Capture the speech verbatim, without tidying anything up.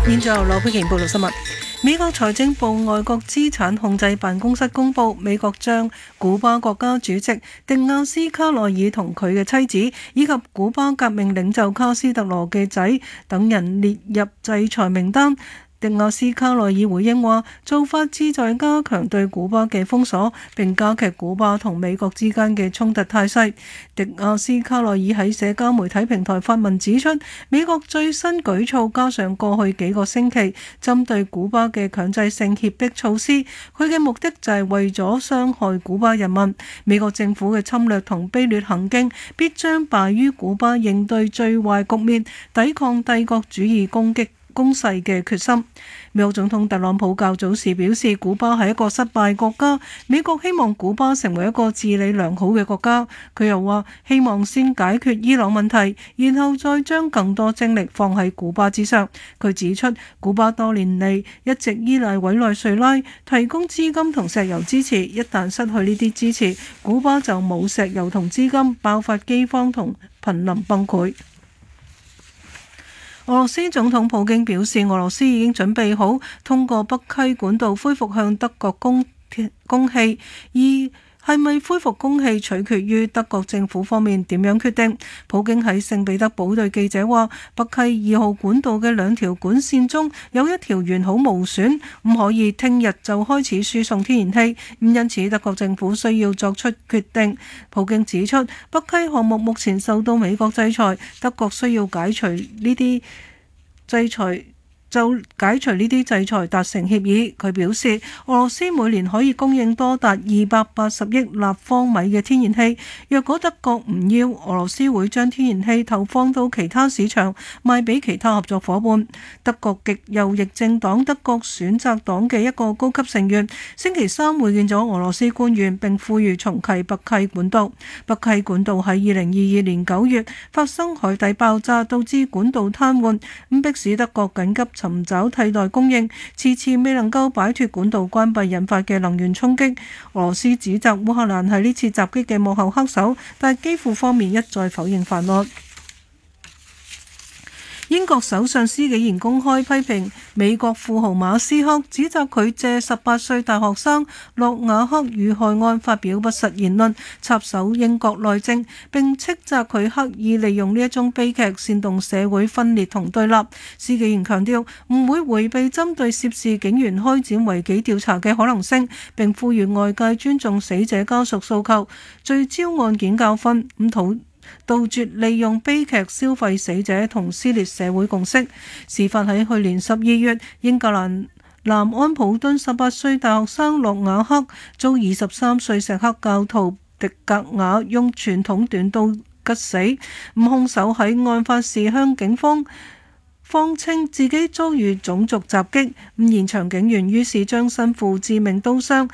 現在由羅佩瓊報道新聞。美國財政部外國資產控制辦公室公佈，美國將古巴國家主席迪亞斯卡內爾同佢嘅妻子，以及古巴革命領袖卡斯特羅嘅仔等人列入制裁名單。迪亞斯卡內爾回應話，做法旨在加強對古巴嘅封鎖，並加劇古巴同美國之間嘅衝突態勢。迪亞斯卡內爾喺社交媒體平台發文指出，美國最新舉措加上過去幾個星期針對古巴嘅強制性脅迫措施，佢嘅目的就係為咗傷害古巴人民。美國政府嘅侵略同卑劣行徑必將敗於古巴應對最壞局面、抵抗帝國主義攻擊攻勢嘅決心。美國總統特朗普較早時表示，古巴係一個失敗國家，美國希望古巴成為一個治理良好嘅國家。佢又話希望先解決伊朗問題，然後再將更多精力放喺古巴之上。佢指出，古巴多年嚟一直依賴委內瑞拉提供資金同石油支持，一旦失去呢啲支持，古巴就冇石油同資金，爆發饑荒同瀕臨崩潰。俄羅斯總統普京表示，俄羅斯已經準備好通過北溪管道恢復向德國供供氣，而係咪恢復供氣取決於德國政府方面點樣決定。普京喺聖彼得堡對記者話，北溪二號管道嘅兩條管線中有一條完好無損，唔可以聽日就開始輸送天然氣，咁因此德國政府需要作出決定。普京指出，北溪項目目前受到美國制裁，德國需要解除呢啲制裁。就解除呢啲制裁達成協議。佢表示，俄羅斯每年可以供應多達二百八十億立方米嘅天然氣。若果德國唔要，俄羅斯會將天然氣投放到其他市場，賣俾其他合作伙伴。德國極右翼政黨德國選擇黨嘅一個高級成員星期三會見咗俄羅斯官員，並呼籲重啟北溪管道。北溪管道喺二零二二年九月發生海底爆炸，導致管道癱瘓，咁迫使德國緊急尋找替代供應，遲遲未能夠擺脫管道關閉引發嘅能源衝擊。俄羅斯指責烏克蘭係呢次襲擊嘅幕後黑手，但基輔方面一再否認犯案。英國首相施紀賢公開批評美國富豪馬斯克，指責佢借十八歲大學生諾瓦克遇害案發表不實言論，插手英國內政，並斥責佢刻意利用呢一宗悲劇煽動社會分裂同對立。施紀賢強調唔會迴避針對涉事警員開展違紀調查嘅可能性，並呼籲外界尊重死者家屬訴求，聚焦案件教訓，咁討杜絕利用悲劇消費死者同撕裂社會共識。事發喺去年十二月，英格蘭南安普敦十八歲大學生諾瓦克遭二十三歲錫克教徒迪格瓦用傳統短刀拮死。咁兇手喺案發時向警方謊稱自己遭遇種族襲擊，咁現場警員於是將身負致命刀傷，